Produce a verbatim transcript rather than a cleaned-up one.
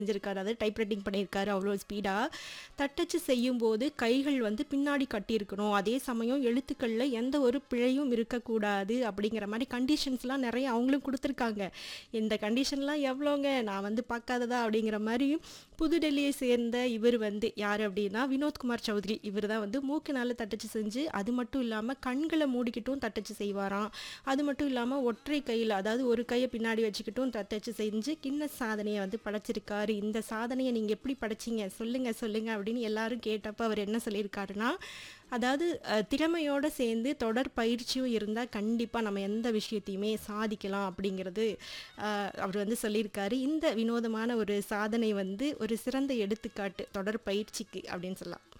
செஞ்சிருக்காரு. அதாவது type writing பண்ணியிருக்காரு அவ்வளோ ஸ்பீடா. தட்டச்சு செய்யும்போது கைகள் வந்து பின்னாடி கட்டியிருக்கணும். அதே சமயம் எழுத்துக்கள்ல எந்த ஒரு பிழையும் இருக்கக்கூடாது அப்படிங்கிற மாரி கண்டிஷன்ஸ்லாம் நெறைய அவங்களும் குடுத்துருக்காங்க. இந்த கண்டிஷன்லாம் எவ்வளோங்க நான் வந்து பார்க்காததா அப்படிங்கிற மாரி புதுடெல்லியை சேர்ந்த இவர் வந்து யாரு அப்படின்னா வினோத்குமார் சௌத்ரி. இவர் தான் வந்து மூக்குனால தட்டச்சு செஞ்சு, அது மட்டும் இல்லாம கண்கள மூடிக்கிட்டும் தட்டச்சு செய்வாராம். அது மட்டும் இல்லாம ஒற்றை கையில அதாவது ஒரு கைய பின்னாடி வச்சுக்கிட்டும் தட்டச்சு செஞ்சு கின்னஸ் சாதனைய வந்து படைச்சிருக்காரு. இந்த சாதனைய நீங்க எப்படி படைச்சீங்க? சொல்லுங்க, சொல்லுங்க அப்படின்னு எல்லாரும் கேட்டப்ப அவர் என்ன சொல்லியிருக்காருன்னா, அதாவது அ திறமையோட சேர்ந்து தொடர் பயிற்சியும் இருந்தா கண்டிப்பா நம்ம எந்த விஷயத்தையுமே சாதிக்கலாம் அப்படிங்கிறது அ அவர் வந்து சொல்லியிருக்காரு. இந்த வினோதமான ஒரு சாதனை வந்து ஒரு சிறந்த எடுத்துக்காட்டு தொடர் பயிற்சிக்கு அப்படின்னு சொல்லலாம்.